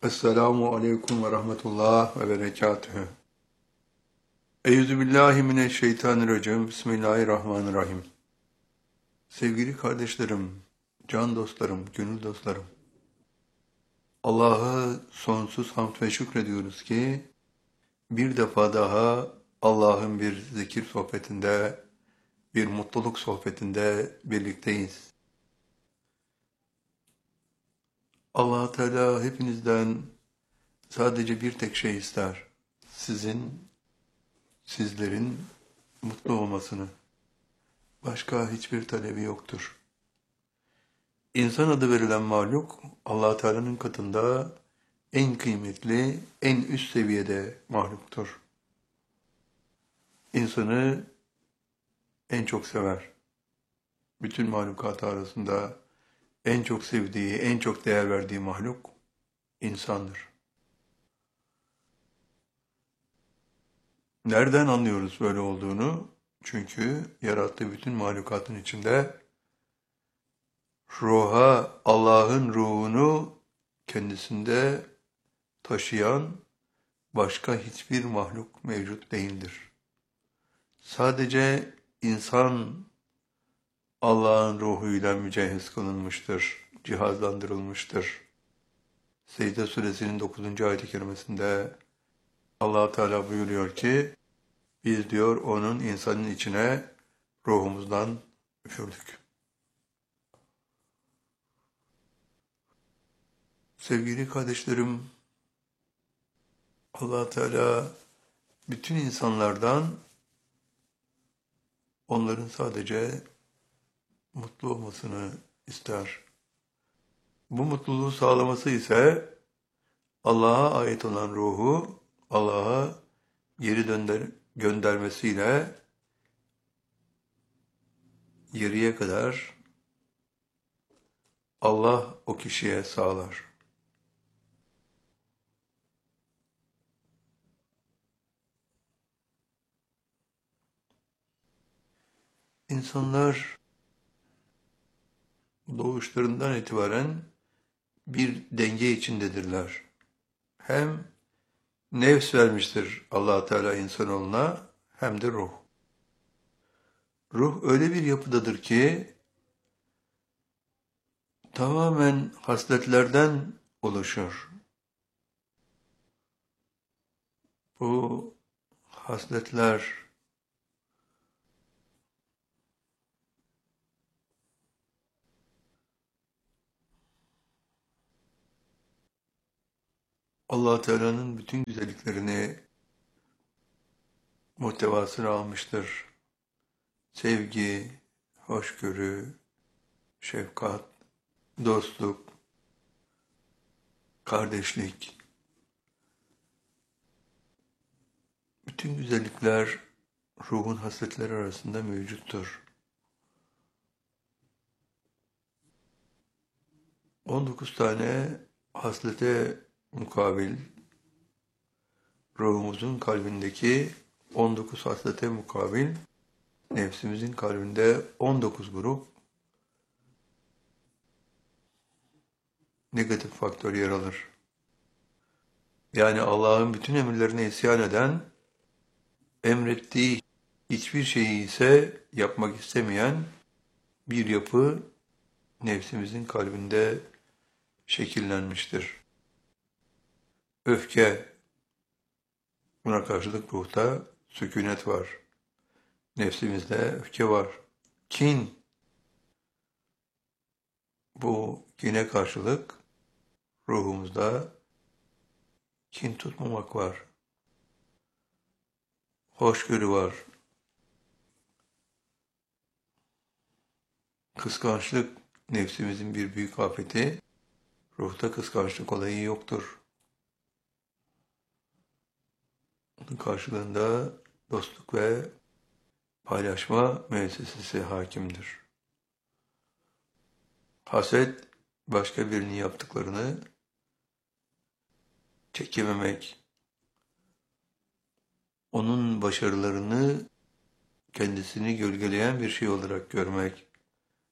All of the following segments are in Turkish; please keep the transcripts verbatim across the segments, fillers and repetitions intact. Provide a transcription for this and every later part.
Esselamu aleyküm ve rahmetullah ve berekatühü. Euzubillahimineşşeytanirracim. Bismillahirrahmanirrahim. Sevgili kardeşlerim, can dostlarım, gönül dostlarım. Allah'a sonsuz hamd ve şükrediyoruz ki bir defa daha Allah'ın bir zikir sohbetinde, bir mutluluk sohbetinde birlikteyiz. Allah Teala hepinizden sadece bir tek şey ister. Sizin, sizlerin mutlu olmasını. Başka hiçbir talebi yoktur. İnsan adı verilen mahluk, Allah Teala'nın katında en kıymetli, en üst seviyede mahluktur. İnsanı en çok sever. Bütün mahlukat arasında en çok sevdiği, en çok değer verdiği mahluk insandır. Nereden anlıyoruz böyle olduğunu? Çünkü yarattığı bütün mahlukatın içinde ruha, Allah'ın ruhunu kendisinde taşıyan başka hiçbir mahluk mevcut değildir. Sadece insan Allah'ın ruhuyla mücehhez kılınmıştır, cihazlandırılmıştır. Secde suresinin dokuzuncu ayet-i kerimesinde Allah Teala buyuruyor ki, biz diyor onun insanın içine ruhumuzdan üfürdük. Sevgili kardeşlerim, Allah Teala bütün insanlardan onların sadece mutlu olmasını ister. Bu mutluluğu sağlaması ise Allah'a ait olan ruhu Allah'a geri dönder göndermesiyle geriye kadar Allah o kişiye sağlar. İnsanlar doğuşlarından itibaren bir denge içindedirler. Hem nefs vermiştir Allah Teala insanoğluna hem de ruh. Ruh öyle bir yapıdadır ki tamamen hasletlerden oluşur. Bu hasletler Allah Teala'nın bütün güzelliklerini muhtevasını almıştır. Sevgi, hoşgörü, şefkat, dostluk, kardeşlik. Bütün güzellikler ruhun hasletleri arasında mevcuttur. on dokuz tane haslete mukabil, ruhumuzun kalbindeki on dokuz haslete mukabil, nefsimizin kalbinde on dokuz grup negatif faktör yer alır. Yani Allah'ın bütün emirlerine isyan eden, emrettiği hiçbir şeyi ise yapmak istemeyen bir yapı nefsimizin kalbinde şekillenmiştir. Öfke, buna karşılık ruhta sükunet var. Nefsimizde öfke var. Kin, bu kine karşılık ruhumuzda kin tutmamak var. Hoşgörü var. Kıskançlık nefsimizin bir büyük afeti. Ruhta kıskançlık olayı yoktur. Onun karşılığında dostluk ve paylaşma müessesesi hakimdir. Haset, başka birinin yaptıklarını çekememek, onun başarılarını kendisini gölgeleyen bir şey olarak görmek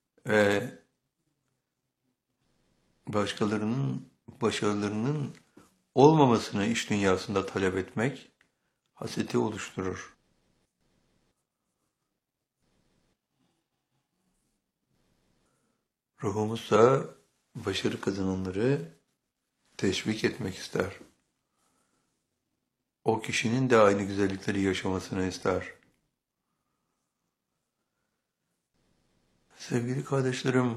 ve başkalarının başarılarının olmamasını iç dünyasında talep etmek haseti oluşturur. Ruhumuzsa başarı kazananları teşvik etmek ister. O kişinin de aynı güzellikleri yaşamasını ister. Sevgili kardeşlerim,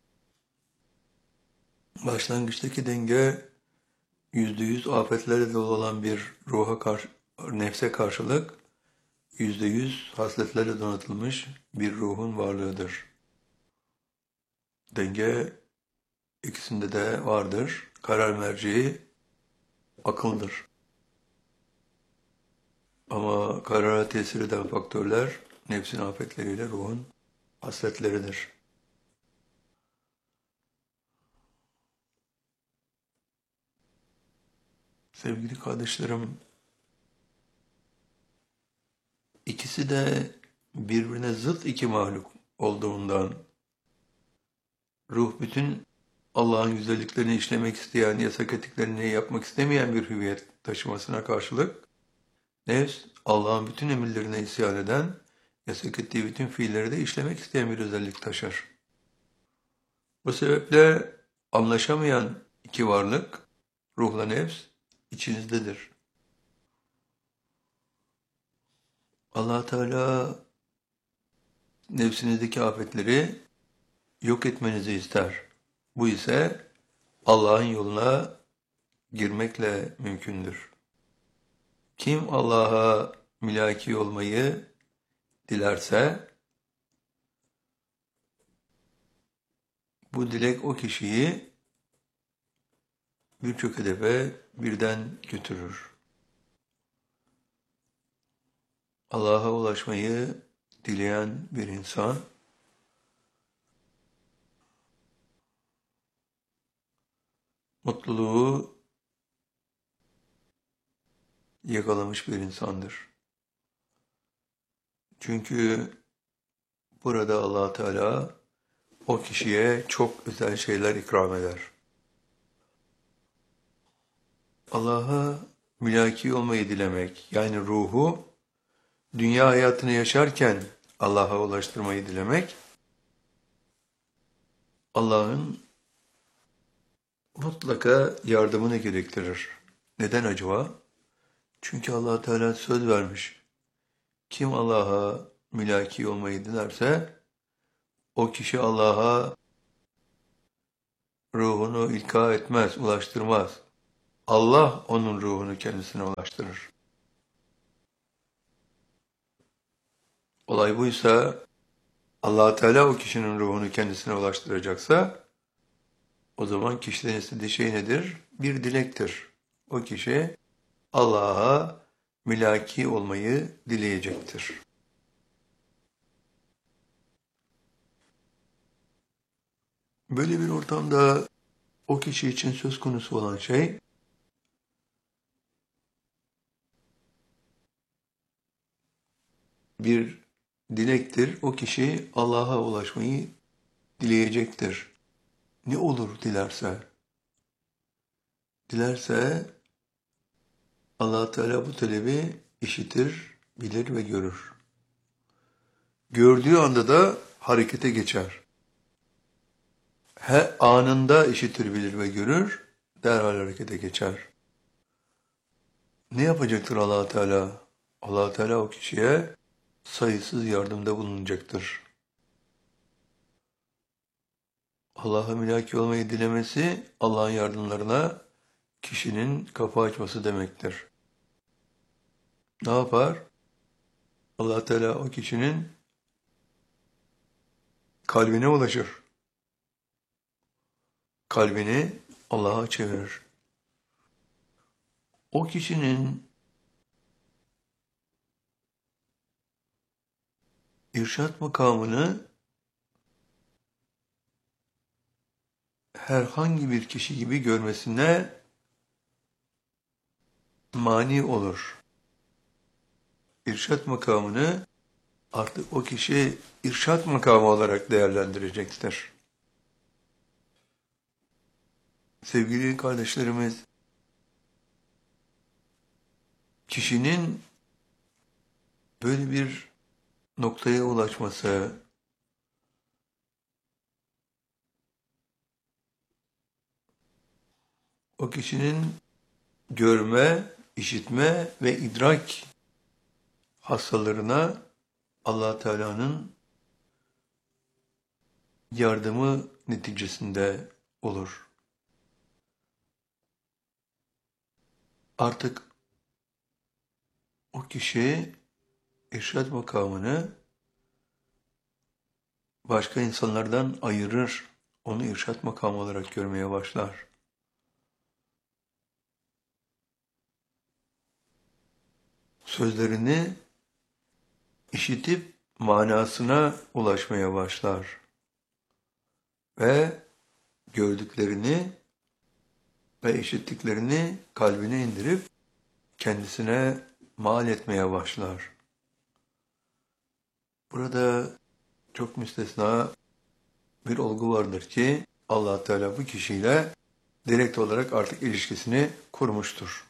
başlangıçtaki denge yüzde yüz afetlerle dolu olan bir ruha karşı, nefse karşılık yüzde yüz hasletlerle donatılmış bir ruhun varlığıdır. Denge ikisinde de vardır. Karar merceği akıldır. Ama karara tesir eden faktörler nefsin afetleriyle ruhun hasletleridir. Sevgili kardeşlerim, ikisi de birbirine zıt iki mahluk olduğundan ruh bütün Allah'ın güzelliklerini işlemek isteyen, yasak ettiklerini yapmak istemeyen bir hüviyet taşımasına karşılık, nefs Allah'ın bütün emirlerine isyan eden, yasak ettiği bütün fiilleri de işlemek isteyen bir özellik taşır. Bu sebeple anlaşamayan iki varlık, ruhla nefs, içinizdedir. Allah Teala nefsinizdeki afetleri yok etmenizi ister. Bu ise Allah'ın yoluna girmekle mümkündür. Kim Allah'a mülaki olmayı dilerse, bu dilek o kişiyi birçok hedefe birden götürür. Allah'a ulaşmayı dileyen bir insan, mutluluğu yakalamış bir insandır. Çünkü burada Allah Teala o kişiye çok özel şeyler ikram eder. Allah'a mülaki olmayı dilemek, yani ruhu dünya hayatını yaşarken Allah'a ulaştırmayı dilemek, Allah'ın mutlaka yardımını gerektirir. Neden acaba? Çünkü Allah Teala söz vermiş. Kim Allah'a mülaki olmayı dilerse, o kişi Allah'a ruhunu ilka etmez, ulaştırmaz. Allah onun ruhunu kendisine ulaştırır. Olay buysa, Allah Teala o kişinin ruhunu kendisine ulaştıracaksa, o zaman kişiden istediği şey nedir? Bir dilektir. O kişi Allah'a mülaki olmayı dileyecektir. Böyle bir ortamda o kişi için söz konusu olan şey, bir dilektir. O kişi Allah'a ulaşmayı dileyecektir. Ne olur dilerse? Dilerse Allah Teala bu talebi işitir, bilir ve görür. Gördüğü anda da harekete geçer. He, anında işitir, bilir ve görür, derhal harekete geçer. Ne yapacaktır Allah Teala? Allah Teala o kişiye sayısız yardımda bulunacaktır. Allah'a mülaki olmayı dilemesi, Allah'ın yardımlarına kişinin kapı açması demektir. Ne yapar? Allah Teala o kişinin kalbine ulaşır. Kalbini Allah'a çevirir. O kişinin irşat makamını herhangi bir kişi gibi görmesine mani olur. İrşat makamını artık o kişi irşat makamı olarak değerlendirecektir. Sevgili kardeşlerimiz, kişinin böyle bir noktaya ulaşması, o kişinin görme, işitme ve idrak hastalarına Allah Teala'nın yardımı neticesinde olur. Artık o kişi irşad makamını başka insanlardan ayırır, onu irşad makamı olarak görmeye başlar. Sözlerini işitip manasına ulaşmaya başlar ve gördüklerini ve işittiklerini kalbine indirip kendisine mal etmeye başlar. Burada çok müstesna bir olgu vardır ki Allah Teala bu kişiyle direkt olarak artık ilişkisini kurmuştur.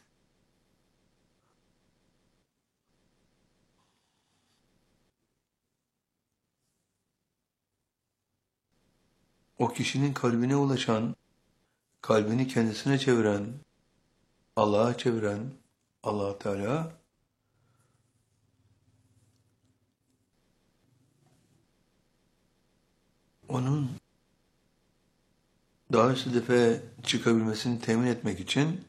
O kişinin kalbine ulaşan, kalbini kendisine çeviren, Allah'a çeviren Allah Teala onun daha üst hedefe çıkabilmesini temin etmek için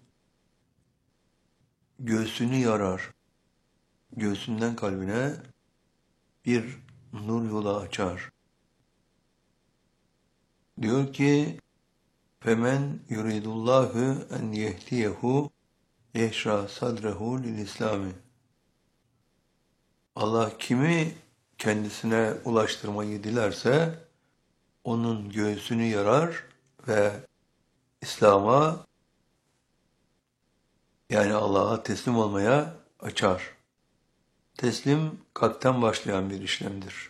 göğsünü yarar. Göğsünden kalbine bir nur yolu açar. Diyor ki, فَمَنْ يُرِيدُ اللّٰهُ اَنْ يَهْدِيَهُ يَشْرَى صَدْرَهُ لِلْإِسْلَامِ. Allah kimi kendisine ulaştırmayı dilerse, onun göğsünü yarar ve İslam'a, yani Allah'a teslim olmaya açar. Teslim kalpten başlayan bir işlemdir.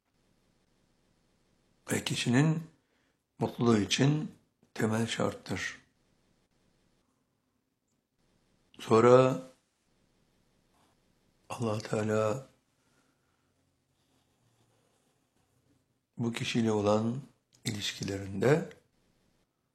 Ve kişinin mutluluğu için temel şarttır. Sonra Allah Teala bu kişiyle olan ilişkilerinde